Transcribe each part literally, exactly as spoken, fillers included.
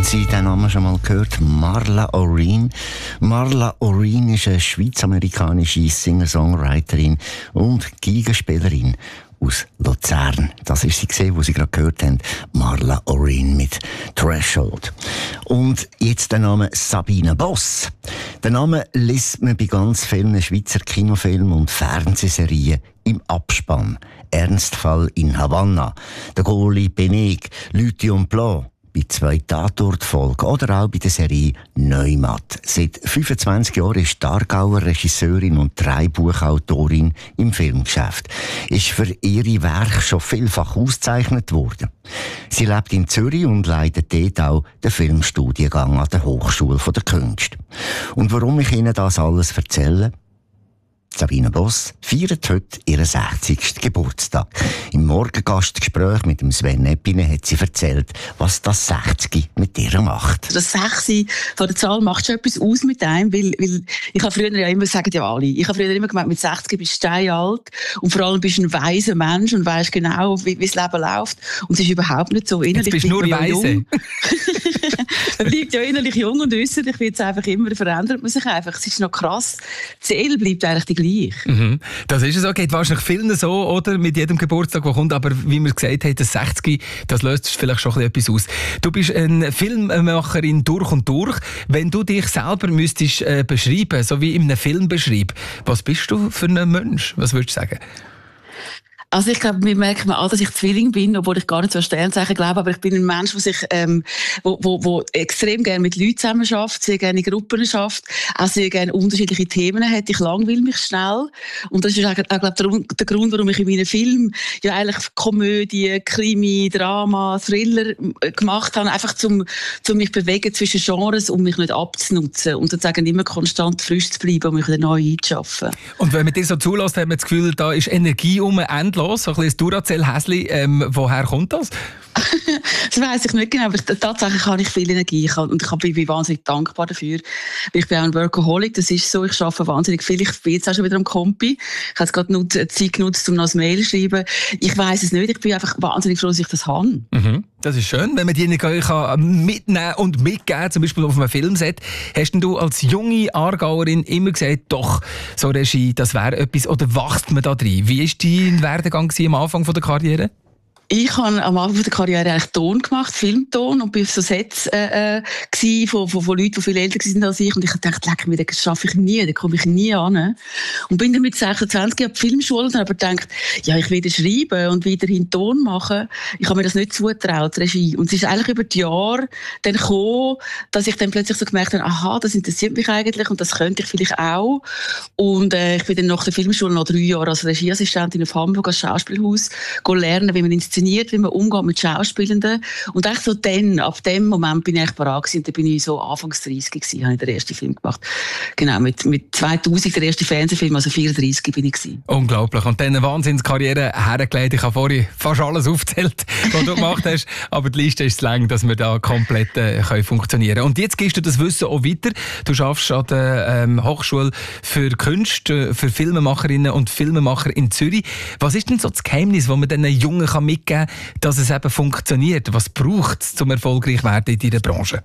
Sie den Namen schon mal gehört? Marla Oreen. Marla Oreen ist eine schweiz-amerikanische Singer-Songwriterin und Geigenspielerin aus Luzern. Das ist sie gesehen, wo Sie gerade gehört haben. Marla Oreen mit Threshold. Und jetzt der Name Sabine Boss. Den Namen liest man bei ganz vielen Schweizer Kinofilmen und Fernsehserien im Abspann. Ernstfall in Havanna, der Goli Beneg, Lüthi und Blanc, bei zwei Tatort-Folgen oder auch bei der Serie Neumatt. Seit fünfundzwanzig Jahren ist die Aargauer Regisseurin und Drehbuchautorin im Filmgeschäft. Ist für ihre Werke schon vielfach ausgezeichnet worden. Sie lebt in Zürich und leitet dort auch den Filmstudiengang an der Hochschule der Künste. Und warum ich Ihnen das alles erzähle? Sabine Boss feiert heute ihren sechzigsten Geburtstag. Im Morgengastgespräch mit dem Sven Eppine hat sie erzählt, was das sechzig mit ihr macht. Das sechzig von der Zahl macht schon etwas aus mit einem, weil, weil ich habe früher ja immer, sagen ja alle, ich habe früher immer gemeint, mit sechzig bist du steinalt und vor allem bist du ein weiser Mensch und weisst genau, wie, wie das Leben läuft. Und es ist überhaupt nicht so. Innerlich jetzt bist du nur weise. Man bleibt ja innerlich jung und äußerlich wird es einfach immer, verändert man sich einfach. Es ist noch krass. Die Seele bleibt eigentlich die gleiche. Mhm. Das ist es so. Geht wahrscheinlich vielen so, oder? Mit jedem Geburtstag, der kommt. Aber wie wir gesagt haben, das sechzig, das löst vielleicht schon etwas aus. Du bist eine Filmemacherin durch und durch. Wenn du dich selber müsstest äh, beschreiben, so wie in einem Film beschreiben, was bist du für ein Mensch? Was würdest du sagen? Also ich glaube, mir merkt man an, dass ich Zwilling bin, obwohl ich gar nicht so an Sternzeichen glaube, aber ich bin ein Mensch, der sich, ähm, wo, wo, wo extrem gerne mit Leuten zusammen schafft, sehr gerne in Gruppen schafft, auch sehr gerne unterschiedliche Themen hat. Ich langweile mich schnell und das ist auch, auch glaube der, der Grund, warum ich in meinen Filmen ja eigentlich Komödie, Krimi, Drama, Thriller gemacht habe, einfach zum, zum mich bewegen zwischen Genres, um mich nicht abzunutzen und sozusagen immer konstant frisch zu bleiben, um mich wieder neu einzuschaffen. Und wenn man dir so zulässt, hat man das Gefühl, da ist Energie um endlos. So ein bisschen Duracell-Häsli. Ähm, woher kommt das? Das weiss ich nicht genau, aber tatsächlich habe ich viel Energie ich habe, und ich bin wahnsinnig dankbar dafür. Ich bin auch ein Workaholic, das ist so, ich arbeite wahnsinnig viel. Ich bin jetzt auch schon wieder am Kompi. Ich habe jetzt gerade noch Zeit genutzt, um noch ein Mail zu schreiben. Ich weiss es nicht, ich bin einfach wahnsinnig froh, dass ich das habe. Mhm. Das ist schön, wenn man die Energie kann mitnehmen und mitgeben, zum Beispiel auf einem Filmset. Hast denn du als junge Aargauerin immer gesagt, doch, so Regie, das wäre etwas, oder wächst man da drin? Wie war dein Werdegang am Anfang der Karriere? Ich habe am Anfang der Karriere eigentlich Ton gemacht, Filmton, und bin auf so Sets äh, äh, von, von, von Leuten, die viel älter waren als ich. Und ich dachte, leck mir, das schaffe ich nie, da komme ich nie an. Und bin dann mit sechsundzwanzig Jahren auf die Filmschule und habe aber gedacht, ja, ich will schreiben und weiterhin Ton machen. Ich habe mir das nicht zugetraut, Regie. Und es ist eigentlich über die Jahre dann gekommen, dass ich dann plötzlich so gemerkt habe, aha, das interessiert mich eigentlich und das könnte ich vielleicht auch. Und äh, ich bin dann nach der Filmschule noch drei Jahre als Regieassistentin auf Hamburg als Schauspielhaus lernen, wie man inszeniert, wie man umgeht mit Schauspielenden. Und echt so dann, ab dem Moment bin ich echt bereit gewesen. Und dann bin ich so anfangs dreißig gewesen, habe ich den ersten Film gemacht. Genau, mit, mit zweitausend der erste Fernsehfilm, also vierunddreißig bin ich gewesen. Unglaublich. Und dann eine Wahnsinnskarriere hergelegt. Ich habe vorhin fast alles aufgezählt, was du gemacht hast. Aber die Liste ist zu lang, dass wir da komplett äh, können funktionieren können. Und jetzt gibst du das Wissen auch weiter. Du arbeitest an der ähm, Hochschule für Künste, für Filmemacherinnen und Filmemacher in Zürich. Was ist denn so das Geheimnis, das man den Jungen kann mitgeben kann, dass es eben funktioniert? Was braucht es, um erfolgreich zu werden in deiner Branche?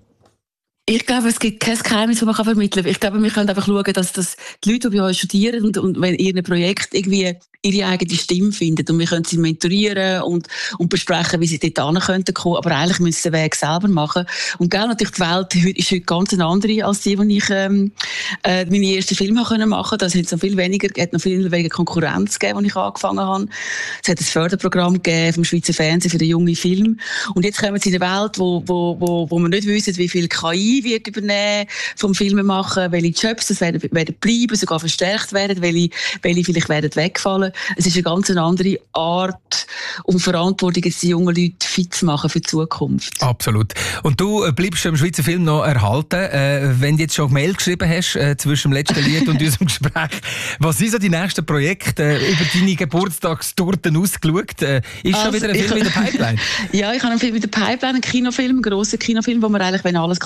Ich glaube, es gibt kein Geheimnis, das man vermitteln kann. Ich glaube, wir können einfach schauen, dass, dass die Leute, die bei uns studieren und, und wenn ihr ein Projekt irgendwie ihre eigene Stimme finden und wir können sie mentorieren und, und besprechen, wie sie dort hin könnten kommen, aber eigentlich müssen sie den Weg selber machen. Und gell, natürlich die Welt ist heute ganz eine andere als die, die ich ähm, äh, meine ersten Filme machen konnte. Das hat noch viel weniger, hat noch viel weniger Konkurrenz gegeben, als ich angefangen habe. Es hat ein Förderprogramm gegeben vom Schweizer Fernsehen für den jungen Film. Und jetzt kommen sie in eine Welt, wo, wo, wo, wo man nicht wissen, wie viel K I wird übernehmen vom Filmen machen, welche Jobs das werden, werden bleiben, sogar verstärkt werden, welche, welche vielleicht werden wegfallen. Es ist eine ganz andere Art und Verantwortung, jetzt die jungen Leute fit zu machen für die Zukunft. Absolut. Und du bleibst im Schweizer Film noch erhalten. Äh, wenn du jetzt schon Mail geschrieben hast äh, zwischen dem letzten Lied und unserem Gespräch, was sind so die nächsten Projekte äh, über deine Geburtstagstorten ausgeschaut? Äh, ist also, schon wieder ein Film in der Pipeline? Ja, ich habe einen Film in der Pipeline, einen Kinofilm, einen grossen Kinofilm, wo wir eigentlich, wenn alles klappt,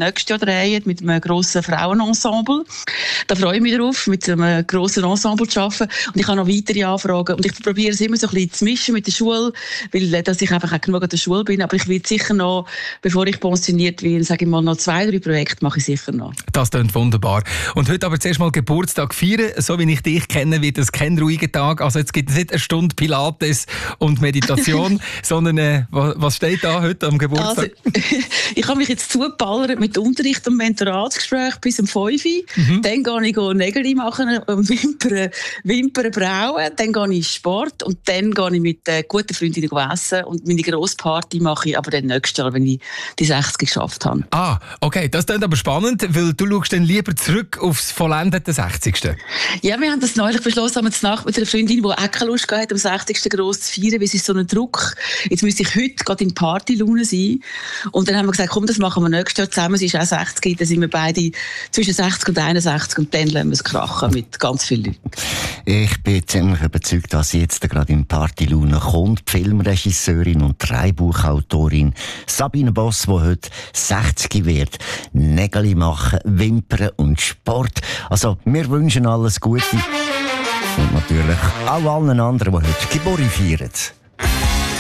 nächstes Jahr drehen mit einem grossen Frauenensemble. Da freue ich mich drauf, mit einem grossen Ensemble zu arbeiten. Und ich habe noch weitere Anfragen. Und ich probiere es immer so ein bisschen zu mischen mit der Schule, weil dass ich einfach auch genug an der Schule bin. Aber ich will sicher noch, bevor ich pensioniert bin, sage ich mal, noch zwei, drei Projekte mache ich sicher noch. Das klingt wunderbar. Und heute aber zuerst mal Geburtstag feiern. So wie ich dich kenne, wird es kein ruhiger Tag. Also jetzt gibt es nicht eine Stunde Pilates und Meditation, sondern äh, was steht da heute am Geburtstag? Also, ich habe mich jetzt zugeballert mit Unterricht und Mentoratsgespräch bis um fünf Uhr. Mhm. Dann gehe ich Nägel machen, Wimpern, Wimpern brauen, dann gehe ich in Sport und dann gehe ich mit äh, guten Freundinnen essen. Und meine grosse Party mache ich aber dann nächstes Jahr, wenn ich die sechzig geschafft habe. Ah, okay, das klingt aber spannend, weil du schaust dann lieber zurück aufs vollendete sechzigste. Ja, wir haben das neulich beschlossen, haben wir Nacht mit einer Freundin, die auch keine Lust hatte, am sechzigsten gross zu feiern, weil es ist so ein Druck. Jetzt müsste ich heute gerade in Partylaune sein. Und dann haben wir gesagt, komm, das machen wir nächstes Jahr zusammen. Sie ist auch sechzig, dann sind wir beide zwischen sechzig und einundsechzig und dann lassen wir es krachen mit ganz vielen Leuten. Ich bin ziemlich überzeugt, dass sie jetzt gerade in Partylaune kommt. Die Filmregisseurin und Drehbuchautorin Sabine Boss, die heute sechzig wird. Nägel machen, Wimpern und Sport. Also, wir wünschen alles Gute. Und natürlich auch allen anderen, die heute Geburtstag feiern.